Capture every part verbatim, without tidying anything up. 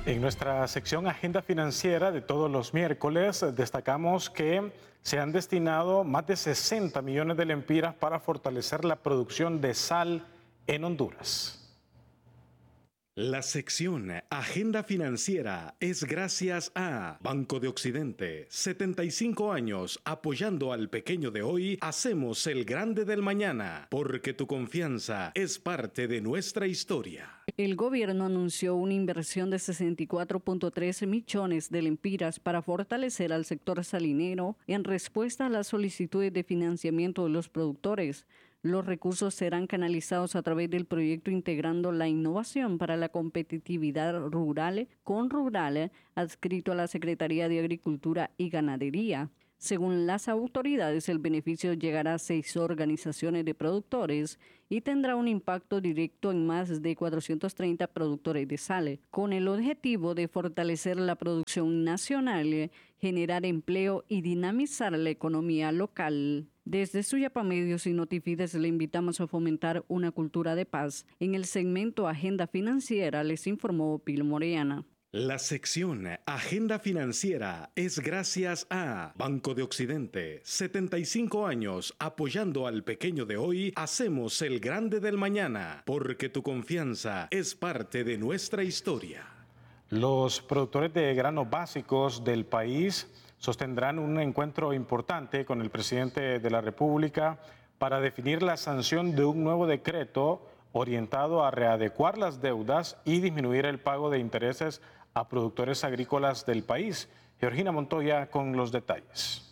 En nuestra sección Agenda Financiera de todos los miércoles destacamos que se han destinado más de sesenta millones de lempiras para fortalecer la producción de sal en Honduras. La sección Agenda Financiera es gracias a Banco de Occidente. setenta y cinco años apoyando al pequeño de hoy, hacemos el grande del mañana, porque tu confianza es parte de nuestra historia. El gobierno anunció una inversión de sesenta y cuatro punto tres millones de lempiras para fortalecer al sector salinero en respuesta a las solicitudes de financiamiento de los productores. Los recursos serán canalizados a través del proyecto Integrando la Innovación para la Competitividad Rural con Rural, adscrito a la Secretaría de Agricultura y Ganadería. Según las autoridades, el beneficio llegará a seis organizaciones de productores y tendrá un impacto directo en más de cuatrocientos treinta productores de sal, con el objetivo de fortalecer la producción nacional, generar empleo y dinamizar la economía local. Desde Suyapa Medios y Notifides le invitamos a fomentar una cultura de paz. En el segmento Agenda Financiera les informó Pil Moreana. La sección Agenda Financiera es gracias a Banco de Occidente. setenta y cinco años apoyando al pequeño de hoy, hacemos el grande del mañana, porque tu confianza es parte de nuestra historia. Los productores de granos básicos del país sostendrán un encuentro importante con el presidente de la República para definir la sanción de un nuevo decreto orientado a readecuar las deudas y disminuir el pago de intereses a productores agrícolas del país. Georgina Montoya con los detalles.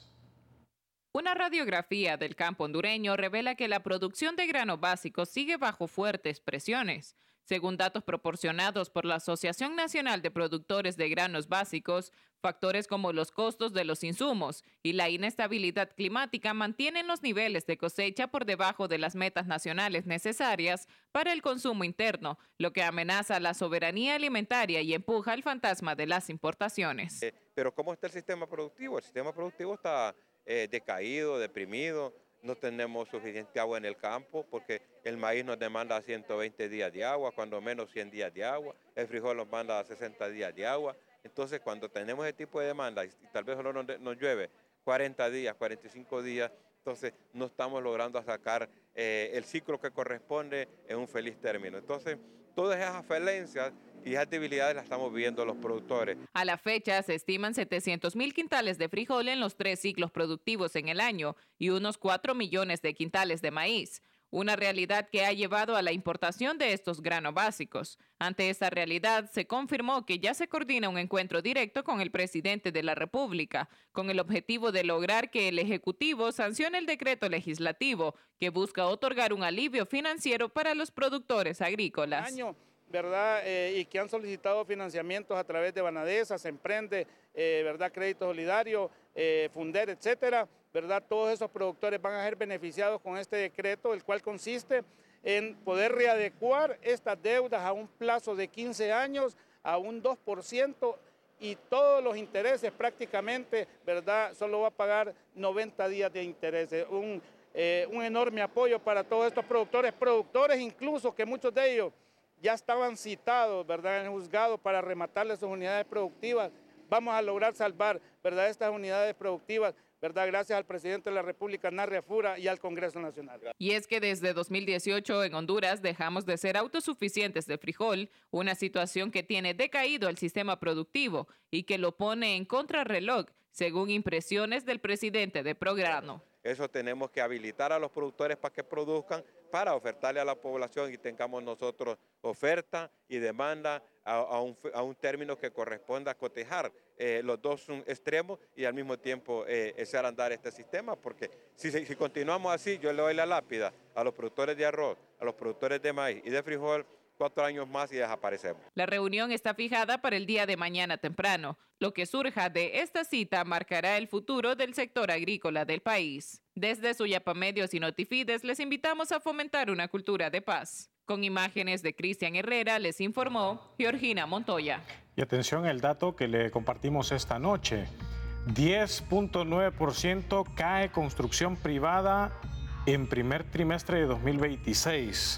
Una radiografía del campo hondureño revela que la producción de granos básicos sigue bajo fuertes presiones. Según datos proporcionados por la Asociación Nacional de Productores de Granos Básicos, factores como los costos de los insumos y la inestabilidad climática mantienen los niveles de cosecha por debajo de las metas nacionales necesarias para el consumo interno, lo que amenaza la soberanía alimentaria y empuja el fantasma de las importaciones. Eh, pero ¿cómo está el sistema productivo? El sistema productivo está eh, decaído, deprimido. No tenemos suficiente agua en el campo porque el maíz nos demanda ciento veinte días de agua, cuando menos cien días de agua. El frijol nos manda sesenta días de agua. Entonces, cuando tenemos ese tipo de demanda y tal vez solo nos, nos llueve cuarenta días, cuarenta y cinco días, entonces no estamos logrando sacar eh, el ciclo que corresponde en un feliz término. Entonces, todas esas falencias y esas debilidades las estamos viendo los productores. A la fecha se estiman setecientos mil quintales de frijol en los tres ciclos productivos en el año y unos cuatro millones de quintales de maíz. Una realidad que ha llevado a la importación de estos granos básicos. Ante esta realidad, se confirmó que ya se coordina un encuentro directo con el presidente de la República, con el objetivo de lograr que el Ejecutivo sancione el decreto legislativo que busca otorgar un alivio financiero para los productores agrícolas. Año, ¿verdad? Eh, y que han solicitado financiamientos a través de Banadesa, Se Emprende, eh, ¿verdad? Crédito Solidario, eh, Funder, etcétera. ¿Verdad? Todos esos productores van a ser beneficiados con este decreto, el cual consiste en poder readecuar estas deudas a un plazo de quince años, a un dos por ciento, y todos los intereses prácticamente, ¿verdad? Solo va a pagar noventa días de intereses. Un, eh, un enorme apoyo para todos estos productores, productores incluso que muchos de ellos ya estaban citados, ¿verdad? En el juzgado para rematarles sus unidades productivas. Vamos a lograr salvar, ¿verdad? Estas unidades productivas, ¿verdad? Gracias al presidente de la República, Narria Fura, y al Congreso Nacional. Y es que desde dos mil dieciocho en Honduras dejamos de ser autosuficientes de frijol, una situación que tiene decaído el sistema productivo y que lo pone en contrarreloj, según impresiones del presidente de Prograno. Eso tenemos que habilitar a los productores para que produzcan, para ofertarle a la población y tengamos nosotros oferta y demanda a, a, un, a un término que corresponda a cotejar eh, los dos extremos y al mismo tiempo eh, echar a andar este sistema, porque si, si continuamos así, yo le doy la lápida a los productores de arroz, a los productores de maíz y de frijol, cuatro años más y desaparecemos. La reunión está fijada para el día de mañana temprano. Lo que surja de esta cita marcará el futuro del sector agrícola del país. Desde Suyapa Medios y Notifides les invitamos a fomentar una cultura de paz. Con imágenes de Cristian Herrera les informó Georgina Montoya. Y atención al dato que le compartimos esta noche. diez punto nueve por ciento cae construcción privada en primer trimestre de dos mil veintiséis.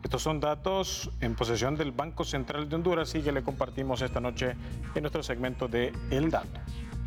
Estos son datos en posesión del Banco Central de Honduras y que le compartimos esta noche en nuestro segmento de El Dato.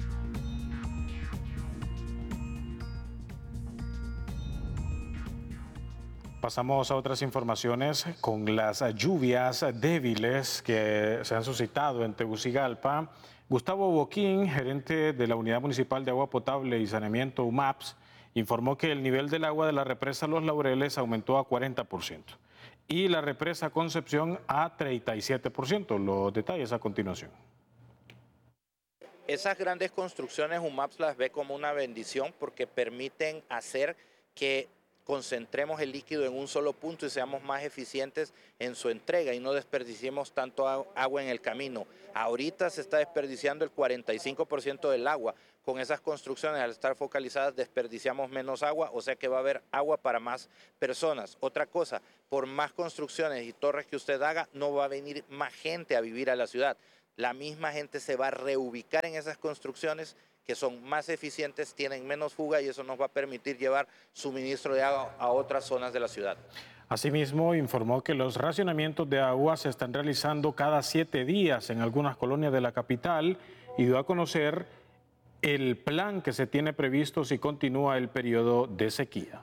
Pasamos a otras informaciones con las lluvias débiles que se han suscitado en Tegucigalpa. Gustavo Boquín, gerente de la Unidad Municipal de Agua Potable y Saneamiento U M A P S, informó que el nivel del agua de la represa Los Laureles aumentó a cuarenta por ciento y la represa Concepción a treinta y siete por ciento. Los detalles a continuación. Esas grandes construcciones U M A P S las ve como una bendición porque permiten hacer que concentremos el líquido en un solo punto y seamos más eficientes en su entrega y no desperdiciemos tanto agua en el camino. Ahorita se está desperdiciando el cuarenta y cinco por ciento del agua. Con esas construcciones, al estar focalizadas, desperdiciamos menos agua, o sea que va a haber agua para más personas. Otra cosa, por más construcciones y torres que usted haga, no va a venir más gente a vivir a la ciudad. La misma gente se va a reubicar en esas construcciones que son más eficientes, tienen menos fuga y eso nos va a permitir llevar suministro de agua a otras zonas de la ciudad. Asimismo, informó que los racionamientos de agua se están realizando cada siete días en algunas colonias de la capital y dio a conocer el plan que se tiene previsto si continúa el periodo de sequía.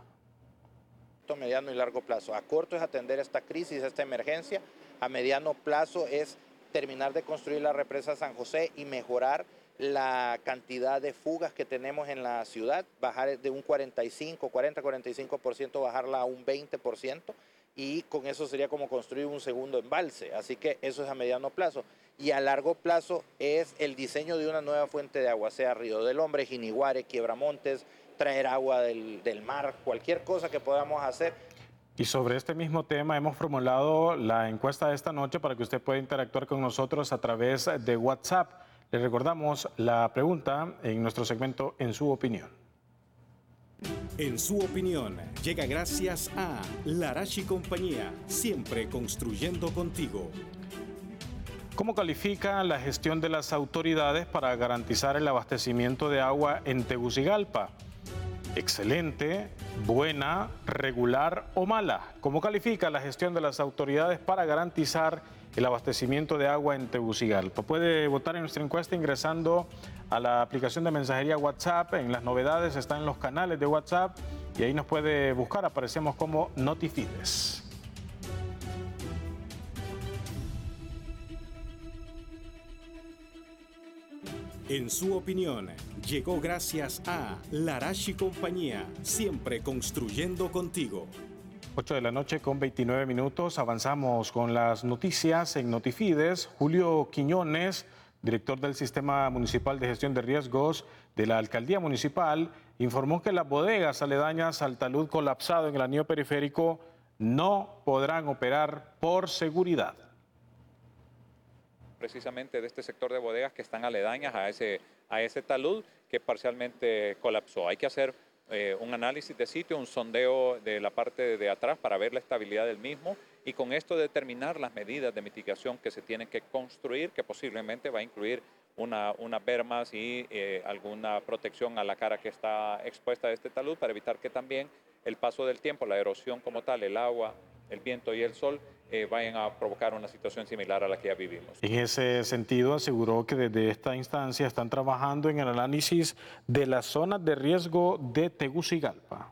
A mediano y largo plazo. A corto es atender esta crisis, esta emergencia. A mediano plazo es terminar de construir la represa San José y mejorar la cantidad de fugas que tenemos en la ciudad, bajar de un cuarenta y cinco, cuarenta, cuarenta y cinco por ciento, bajarla a un veinte por ciento y con eso sería como construir un segundo embalse. Así que eso es a mediano plazo. Y a largo plazo es el diseño de una nueva fuente de agua, sea Río del Hombre, Jiniguare, Quiebramontes, traer agua del, del mar, cualquier cosa que podamos hacer. Y sobre este mismo tema hemos formulado la encuesta de esta noche para que usted pueda interactuar con nosotros a través de WhatsApp. Le recordamos la pregunta en nuestro segmento En Su Opinión. En Su Opinión llega gracias a Larache y Compañía, siempre construyendo contigo. ¿Cómo califica la gestión de las autoridades para garantizar el abastecimiento de agua en Tegucigalpa? ¿Excelente, buena, regular o mala? ¿Cómo califica la gestión de las autoridades para garantizar el abastecimiento de agua en Tegucigalpa? Puede votar en nuestra encuesta ingresando a la aplicación de mensajería WhatsApp. En las novedades están en los canales de WhatsApp y ahí nos puede buscar. Aparecemos como Notifides. En Su Opinión llegó gracias a Larache y Compañía, siempre construyendo contigo. ocho de la noche con veintinueve minutos. Avanzamos con las noticias en Notifides. Julio Quiñones, director del Sistema Municipal de Gestión de Riesgos de la Alcaldía Municipal, informó que las bodegas aledañas al talud colapsado en el anillo periférico no podrán operar por seguridad. Precisamente de este sector de bodegas que están aledañas a ese, a ese talud que parcialmente colapsó. Hay que hacer eh, un análisis de sitio, un sondeo de la parte de atrás para ver la estabilidad del mismo y con esto determinar las medidas de mitigación que se tienen que construir, que posiblemente va a incluir una, unas bermas y eh, alguna protección a la cara que está expuesta a este talud para evitar que también el paso del tiempo, la erosión como tal, el agua, el viento y el sol eh, vayan a provocar una situación similar a la que ya vivimos. En ese sentido, aseguró que desde esta instancia están trabajando en el análisis de las zonas de riesgo de Tegucigalpa.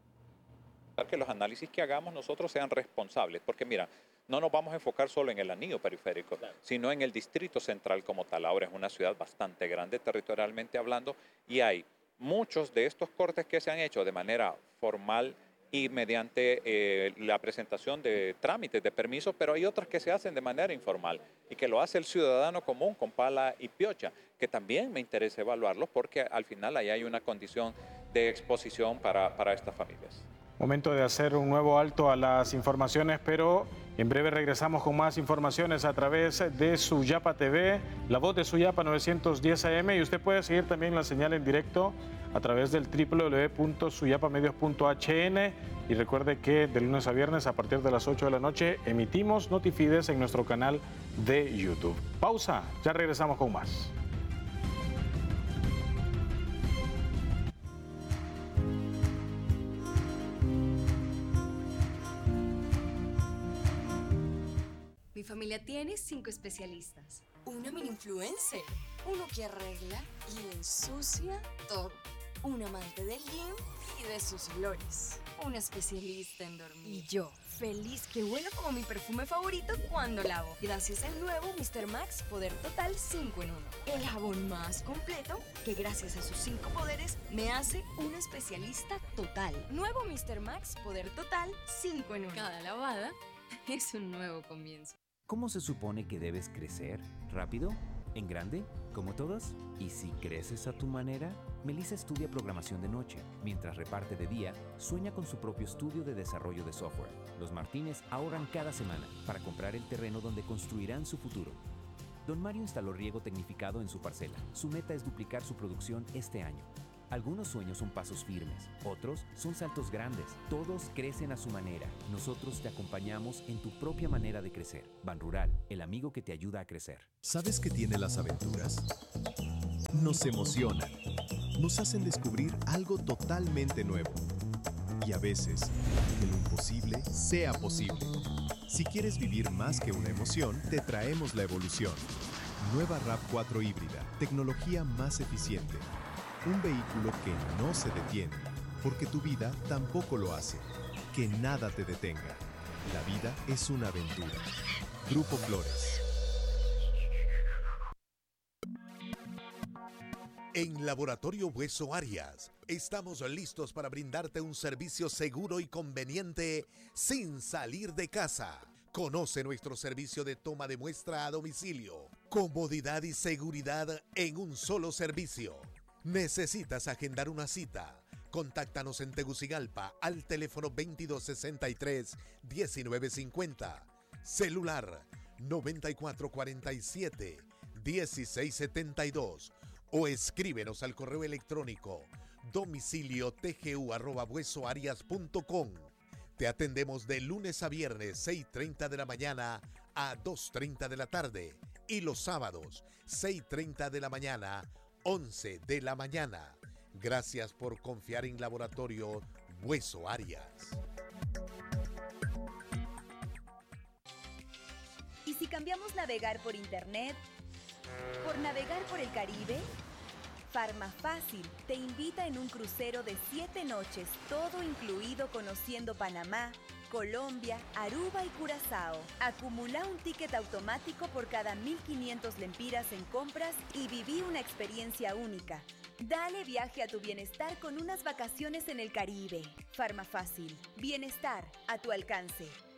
Que los análisis que hagamos nosotros sean responsables, porque mira, no nos vamos a enfocar solo en el anillo periférico, claro, sino en el distrito central como tal. Ahora es una ciudad bastante grande territorialmente hablando y hay muchos de estos cortes que se han hecho de manera formal y mediante eh, la presentación de trámites de permisos, pero hay otras que se hacen de manera informal y que lo hace el ciudadano común con pala y piocha, que también me interesa evaluarlos porque al final ahí hay una condición de exposición para, para estas familias. Momento de hacer un nuevo alto a las informaciones, pero en breve regresamos con más informaciones a través de Suyapa T V, la voz de Suyapa novecientos diez A M, y usted puede seguir también la señal en directo a través del doble u doble u doble u punto suyapamedios punto h n y recuerde que de lunes a viernes a partir de las ocho de la noche emitimos Notifides en nuestro canal de YouTube. Pausa, ya regresamos con más. familia tiene cinco especialistas. Una mini influencer, uno que arregla y ensucia todo. Un amante del gym y de sus olores. Un especialista en dormir. Y yo, feliz que huelo como mi perfume favorito cuando lavo. Gracias al nuevo míster Max Poder Total cinco en uno. El jabón más completo que gracias a sus cinco poderes me hace un especialista total. Nuevo míster Max Poder Total cinco en uno. Cada lavada es un nuevo comienzo. ¿Cómo se supone que debes crecer? ¿Rápido? ¿En grande? ¿Como todos? ¿Y si creces a tu manera? Melissa estudia programación de noche. Mientras reparte de día, sueña con su propio estudio de desarrollo de software. Los Martínez ahorran cada semana para comprar el terreno donde construirán su futuro. Don Mario instaló riego tecnificado en su parcela. Su meta es duplicar su producción este año. Algunos sueños son pasos firmes, otros son saltos grandes. Todos crecen a su manera. Nosotros te acompañamos en tu propia manera de crecer. Ban Rural, el amigo que te ayuda a crecer. ¿Sabes qué tienen las aventuras? Nos emocionan. Nos hacen descubrir algo totalmente nuevo. Y a veces, que lo imposible sea posible. Si quieres vivir más que una emoción, te traemos la evolución. Nueva RAV cuatro híbrida, tecnología más eficiente. Un vehículo que no se detiene, porque tu vida tampoco lo hace. Que nada te detenga. La vida es una aventura. Grupo Flores. En Laboratorio Hueso Arias, estamos listos para brindarte un servicio seguro y conveniente sin salir de casa. Conoce nuestro servicio de toma de muestra a domicilio. Comodidad y seguridad en un solo servicio. ¿Necesitas agendar una cita? Contáctanos en Tegucigalpa al teléfono veintidós sesenta y tres, diecinueve cincuenta. Celular noventa y cuatro cuarenta y siete, dieciséis setenta y dos. O escríbenos al correo electrónico domicilio tgu arroba huesoarias punto com. Te atendemos de lunes a viernes seis y treinta de la mañana a dos y treinta de la tarde y los sábados seis y treinta de la mañana once de la mañana. Gracias por confiar en Laboratorio Hueso Arias. ¿Y si cambiamos navegar por internet por navegar por el Caribe? Farmafácil te invita en un crucero de siete noches, todo incluido, conociendo Panamá, Colombia, Aruba y Curazao. Acumula un ticket automático por cada mil quinientos lempiras en compras y viví una experiencia única. Dale viaje a tu bienestar con unas vacaciones en el Caribe. Farmafácil. Bienestar a tu alcance.